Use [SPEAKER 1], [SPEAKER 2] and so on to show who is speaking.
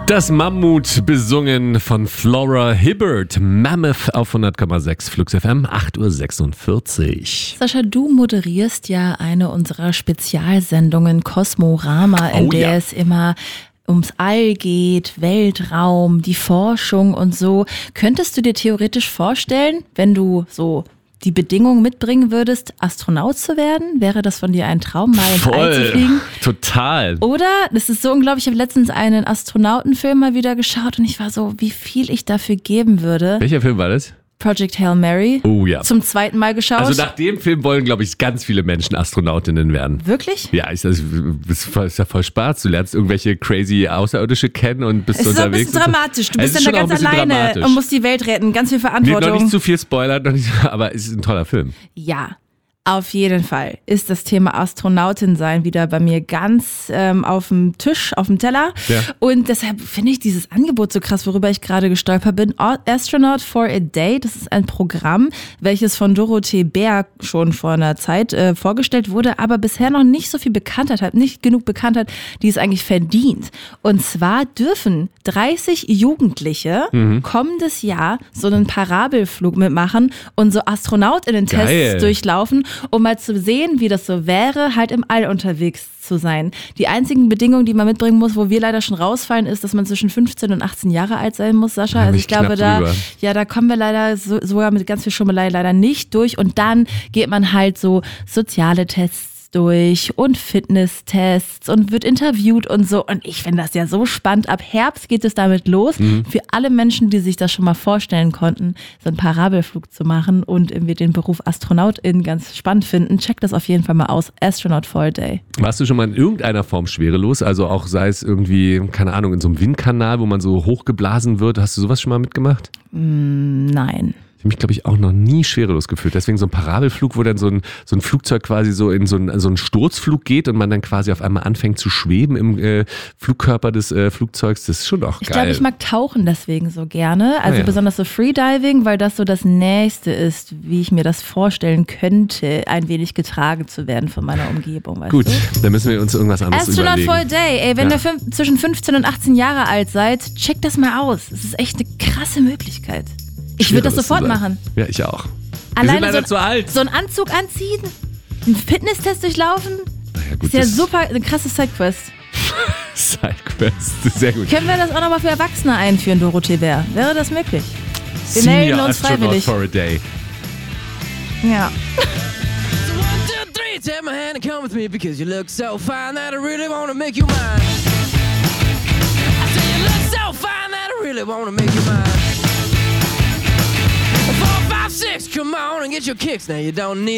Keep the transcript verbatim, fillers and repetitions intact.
[SPEAKER 1] Das Mammut besungen von Flora Hibbert. Mammoth auf hundert Komma sechs Flux F M, acht Uhr sechsundvierzig.
[SPEAKER 2] Sascha, du moderierst ja eine unserer Spezialsendungen Kosmorama, in
[SPEAKER 1] Oh,
[SPEAKER 2] der
[SPEAKER 1] ja.
[SPEAKER 2] es immer ums All geht, Weltraum, die Forschung und so. Könntest du dir theoretisch vorstellen, wenn du so die Bedingungen mitbringen würdest, Astronaut zu werden? Wäre das von dir ein Traum, mal ins All zu fliegen?
[SPEAKER 1] Total.
[SPEAKER 2] Oder, das ist so unglaublich, ich habe letztens einen Astronautenfilm mal wieder geschaut und ich war so, wie viel ich dafür geben würde.
[SPEAKER 1] Welcher Film war das?
[SPEAKER 2] Project Hail Mary.
[SPEAKER 1] Oh ja.
[SPEAKER 2] Zum zweiten Mal geschaut.
[SPEAKER 1] Also nach dem Film wollen, glaube ich, ganz viele Menschen Astronautinnen werden.
[SPEAKER 2] Wirklich?
[SPEAKER 1] Ja, ich, das ist ist ja voll Spaß. Du lernst irgendwelche crazy Außerirdische kennen und bist
[SPEAKER 2] Es ist auch ein
[SPEAKER 1] unterwegs.
[SPEAKER 2] bisschen dramatisch. Du
[SPEAKER 1] Es
[SPEAKER 2] bist
[SPEAKER 1] ist
[SPEAKER 2] dann da
[SPEAKER 1] schon auch
[SPEAKER 2] ganz
[SPEAKER 1] ein bisschen
[SPEAKER 2] alleine
[SPEAKER 1] dramatisch.
[SPEAKER 2] und musst die Welt retten. Ganz viel
[SPEAKER 1] Nee,
[SPEAKER 2] Verantwortung.
[SPEAKER 1] noch nicht zu viel Spoiler, noch nicht, aber es ist ein toller Film.
[SPEAKER 2] Ja, auf jeden Fall ist das Thema Astronautin sein wieder bei mir ganz ähm, auf dem Tisch, auf dem Teller.
[SPEAKER 1] Ja.
[SPEAKER 2] Und deshalb finde ich dieses Angebot so krass, worüber ich gerade gestolpert bin. Astronaut for a Day, das ist ein Programm, welches von Dorothee Bär schon vor einer Zeit äh, vorgestellt wurde, aber bisher noch nicht so viel Bekanntheit hat, nicht genug Bekanntheit, die es eigentlich verdient. Und zwar dürfen dreißig Jugendliche
[SPEAKER 1] Mhm.
[SPEAKER 2] kommendes Jahr so einen Parabelflug mitmachen und so AstronautInnen-Tests
[SPEAKER 1] Geil.
[SPEAKER 2] durchlaufen, um mal zu sehen, wie das so wäre, halt im All unterwegs zu sein. Die einzigen Bedingungen, die man mitbringen muss, wo wir leider schon rausfallen, ist, dass man zwischen fünfzehn und achtzehn Jahre alt sein muss, Sascha.
[SPEAKER 1] Ja,
[SPEAKER 2] Also
[SPEAKER 1] nicht
[SPEAKER 2] ich glaube,
[SPEAKER 1] knapp
[SPEAKER 2] da,
[SPEAKER 1] drüber.
[SPEAKER 2] ja, da kommen wir leider so, sogar mit ganz viel Schummelei leider nicht durch. Und dann geht man halt so soziale Tests durch und Fitnesstests und wird interviewt und so. Und ich finde das ja so spannend. Ab Herbst geht es damit los.
[SPEAKER 1] Mhm.
[SPEAKER 2] Für alle Menschen, die sich das schon mal vorstellen konnten, so einen Parabelflug zu machen und irgendwie den Beruf Astronautin ganz spannend finden, checkt das auf jeden Fall mal aus. Astronaut for a Day.
[SPEAKER 1] Warst du schon mal in irgendeiner Form schwerelos? Also auch sei es irgendwie, keine Ahnung, in so einem Windkanal, wo man so hochgeblasen wird. Hast du sowas schon mal mitgemacht?
[SPEAKER 2] Nein.
[SPEAKER 1] Ich habe mich, glaube ich, auch noch nie schwerelos gefühlt. Deswegen so ein Parabelflug, wo dann so ein, so ein Flugzeug quasi so in so einen, so einen Sturzflug geht und man dann quasi auf einmal anfängt zu schweben im äh, Flugkörper des äh, Flugzeugs. Das ist schon auch
[SPEAKER 2] Ich
[SPEAKER 1] geil.
[SPEAKER 2] glaube, ich mag Tauchen deswegen so gerne. Also
[SPEAKER 1] Ah, ja.
[SPEAKER 2] besonders so Freediving, weil das so das Nächste ist, wie ich mir das vorstellen könnte, ein wenig getragen zu werden von meiner Umgebung. Weißt
[SPEAKER 1] Gut,
[SPEAKER 2] du?
[SPEAKER 1] dann müssen wir uns irgendwas anderes
[SPEAKER 2] Astronaut
[SPEAKER 1] überlegen.
[SPEAKER 2] for a Day. Ey, wenn
[SPEAKER 1] Ja.
[SPEAKER 2] ihr fünf, zwischen fünfzehn und achtzehn Jahre alt seid, checkt das mal aus. Es ist echt eine krasse Möglichkeit. Ich würde das
[SPEAKER 1] Schwerelos
[SPEAKER 2] sofort
[SPEAKER 1] zu sein.
[SPEAKER 2] machen.
[SPEAKER 1] Ja, ich auch. Wir
[SPEAKER 2] Alleine
[SPEAKER 1] sind leider
[SPEAKER 2] so,
[SPEAKER 1] zu alt.
[SPEAKER 2] so einen Anzug anziehen, einen Fitnesstest durchlaufen.
[SPEAKER 1] Ja, gut,
[SPEAKER 2] Ist ja
[SPEAKER 1] das-
[SPEAKER 2] super, eine krasse Sidequest.
[SPEAKER 1] Sidequest, sehr gut.
[SPEAKER 2] Können wir das auch nochmal für Erwachsene einführen, Dorothee Bär? Wäre das möglich? Wir melden
[SPEAKER 1] Senior
[SPEAKER 2] uns
[SPEAKER 1] Astronaut
[SPEAKER 2] freiwillig.
[SPEAKER 1] for a Day.
[SPEAKER 2] Ja.
[SPEAKER 3] So one, two, three, take my hand and come with me because you look so fine that I really wanna make you mine. I say you look so fine that I really wanna make you mine. Four, five, six, come on and get your kicks now. You don't need